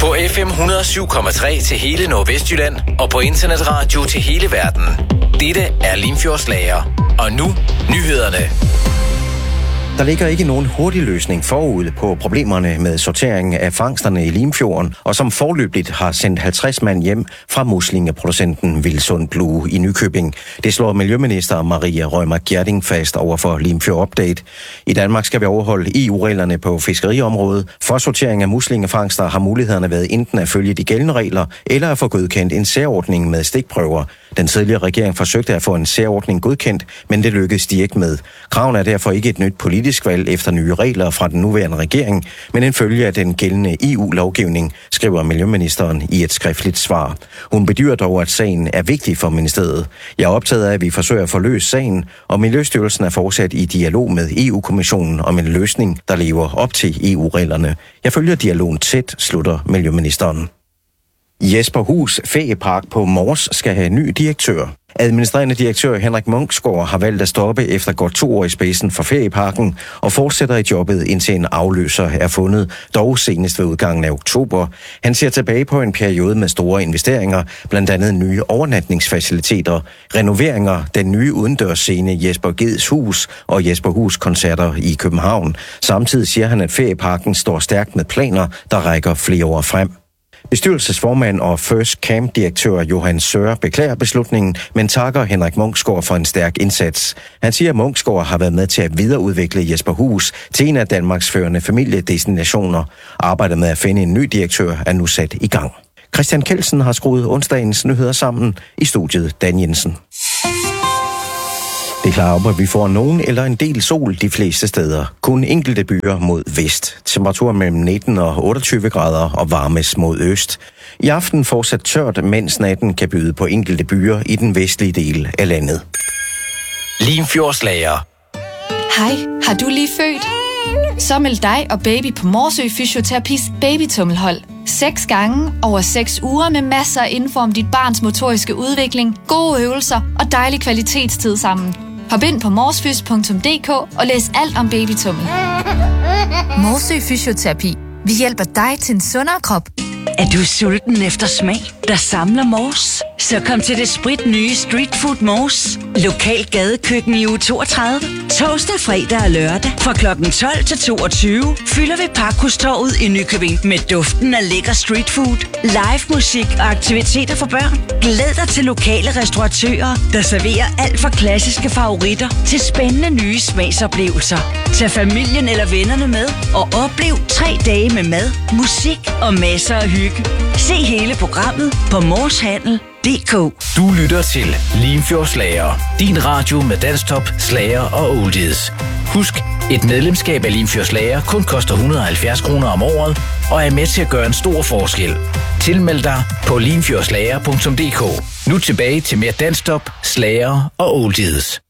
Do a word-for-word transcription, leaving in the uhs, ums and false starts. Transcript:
På F M et hundrede og syv komma tre til hele Nordvestjylland og på internetradio til hele verden. Dette er Limfjordslager. Og nu nyhederne. Der ligger ikke nogen hurtig løsning forud på problemerne med sortering af fangsterne i Limfjorden, og som forløbigt har sendt halvtreds mand hjem fra muslingeproducenten Vilsund Blue i Nykøbing. Det slår miljøminister Maria Reumert Gjerding fast over for Limfjord Update. I Danmark skal vi overholde E U-reglerne på fiskeriområdet. For sortering af muslingefangster har mulighederne været enten at følge de gældende regler, eller at få godkendt en særordning med stikprøver. Den tidligere regering forsøgte at få en særordning godkendt, men det lykkedes de ikke med. Kraven er derfor ikke et nyt politisk valg efter nye regler fra den nuværende regering, men en følge af den gældende E U-lovgivning, skriver miljøministeren i et skriftligt svar. Hun bedyrer dog, at sagen er vigtig for ministeriet. Jeg er optaget af, at vi forsøger at få løst sagen, og Miljøstyrelsen er fortsat i dialog med E U-kommissionen om en løsning, der lever op til E U-reglerne. Jeg følger dialogen tæt, slutter miljøministeren. Jesperhus Feriepark på Mors skal have ny direktør. Administrerende direktør Henrik Munksgaard har valgt at stoppe efter godt to år i spidsen for ferieparken og fortsætter i jobbet indtil en afløser er fundet, dog senest ved udgangen af oktober. Han ser tilbage på en periode med store investeringer, blandt andet nye overnatningsfaciliteter, renoveringer, den nye udendørsscene Jesper Geds Hus og Jesperhus koncerter i København. Samtidig siger han, at ferieparken står stærkt med planer, der rækker flere år frem. Bestyrelsesformand og First Camp-direktør Johan Sør beklager beslutningen, men takker Henrik Munksgaard for en stærk indsats. Han siger, at Munksgaard har været med til at videreudvikle Jesperhus til en af Danmarks førende familiedestinationer. Arbejdet med at finde en ny direktør er nu sat i gang. Christian Kelsen har skruet onsdagens nyheder sammen i studiet Dan Jensen. Det er klart op, at vi får nogen eller en del sol de fleste steder. Kun enkelte byer mod vest. Temperaturen mellem nitten og otteogtyve grader og varmes mod øst. I aften fortsat tørt, mens natten kan byde på enkelte byer i den vestlige del af landet. Limfjordslager. Hej, har du lige født? Så meld dig og baby på Morsø Fysioterapis babytummelhold. Seks gange over seks uger med masser af info om dit barns motoriske udvikling, gode øvelser og dejlig kvalitetstid sammen. Hop ind på morsfys punktum d k og læs alt om babytummel. Morsø Fysioterapi. Vi hjælper dig til en sundere krop. Er du sulten efter smag, der samler Mors? Så kom til det sprit nye Street Food Mors. Lokal gadekøkken i uge toogtredive. Torsdag, fredag og lørdag fra klokken tolv til toogtyve fylder vi Pakhustorvet i Nykøbing med duften af lækker street food, live musik og aktiviteter for børn. Glæd dig til lokale restauratører, der serverer alt fra klassiske favoritter til spændende nye smagsoplevelser. Tag familien eller vennerne med og oplev tre dage med mad, musik og masser af hygge. Se hele programmet på morshandel punktum d k. Du lytter til Limfjordslager. Din radio med danstop, slager og oldies. Husk, et medlemskab af Limfjordslager kun koster et hundrede og halvfjerds kroner om året og er med til at gøre en stor forskel. Tilmeld dig på limfjordslager punktum d k. Nu tilbage til mere danstop, slager og oldies.